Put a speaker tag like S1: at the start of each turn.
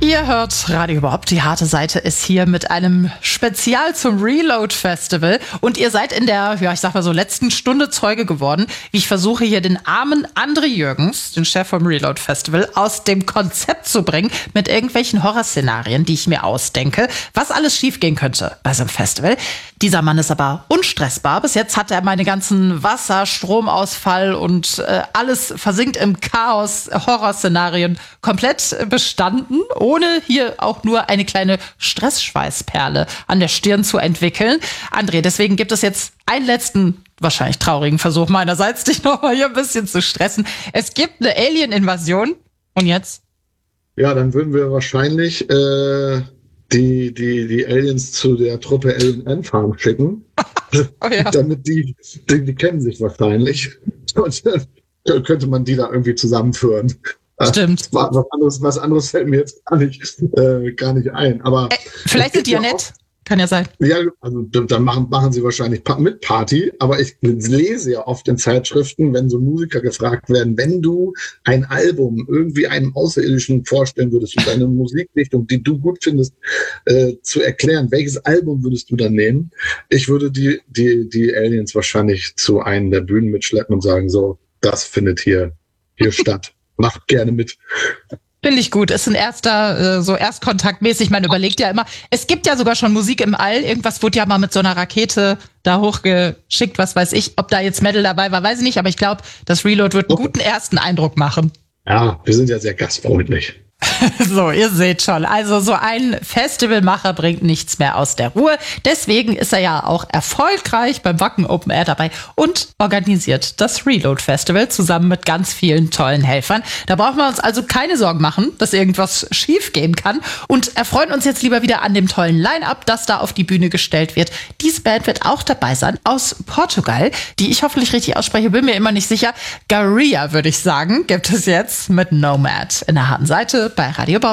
S1: Ihr hört Radio überhaupt. Die harte Seite ist hier mit einem Spezial zum Reload Festival. Und ihr seid in der, ich sag mal so, letzten Stunde Zeuge geworden, wie ich versuche, hier den armen André Jürgens, den Chef vom Reload Festival, aus dem Konzept zu bringen mit irgendwelchen Horrorszenarien, die ich mir ausdenke, was alles schiefgehen könnte bei so einem Festival. Dieser Mann ist aber unstressbar. Bis jetzt hat er meine ganzen Wasser-, Stromausfall und alles versinkt im Chaos, Horrorszenarien komplett bestanden, ohne hier auch nur eine kleine Stressschweißperle an der Stirn zu entwickeln. André, deswegen gibt es jetzt einen letzten, wahrscheinlich traurigen Versuch meinerseits, dich noch mal hier ein bisschen zu stressen. Es gibt eine Alien-Invasion. Und jetzt?
S2: Ja, dann würden wir wahrscheinlich die Aliens zu der Truppe Alien Farm schicken. Oh ja. Damit die kennen sich wahrscheinlich. Und dann könnte man die da irgendwie zusammenführen.
S1: Stimmt.
S2: Was anderes fällt mir jetzt gar nicht ein. Aber
S1: vielleicht sind die ja nett. Kann ja sein.
S2: Ja, also dann machen sie wahrscheinlich mit Party, aber ich lese ja oft in Zeitschriften, wenn so Musiker gefragt werden, wenn du ein Album irgendwie einem Außerirdischen vorstellen würdest und eine Musikrichtung, die du gut findest, zu erklären, welches Album würdest du dann nehmen? Ich würde die Aliens wahrscheinlich zu einem der Bühnen mitschleppen und sagen, so, das findet hier statt. Macht gerne mit.
S1: Finde ich gut. Ist ein erster, so erstkontaktmäßig. Man überlegt ja immer, es gibt ja sogar schon Musik im All. Irgendwas wurde ja mal mit so einer Rakete da hochgeschickt, was weiß ich. Ob da jetzt Metal dabei war, weiß ich nicht. Aber ich glaube, das Reload wird einen guten ersten Eindruck machen.
S2: Ja, wir sind ja sehr gastfreundlich.
S1: So, ihr seht schon. Also so ein Festivalmacher bringt nichts mehr aus der Ruhe. Deswegen ist er ja auch erfolgreich beim Wacken Open Air dabei und organisiert das Reload Festival zusammen mit ganz vielen tollen Helfern. Da brauchen wir uns also keine Sorgen machen, dass irgendwas schief gehen kann. Und erfreuen uns jetzt lieber wieder an dem tollen Line-Up, das da auf die Bühne gestellt wird. Diese Band wird auch dabei sein aus Portugal, die ich hoffentlich richtig ausspreche, bin mir immer nicht sicher. Garia, würde ich sagen, gibt es jetzt mit Nomad in der harten Seite bei Radio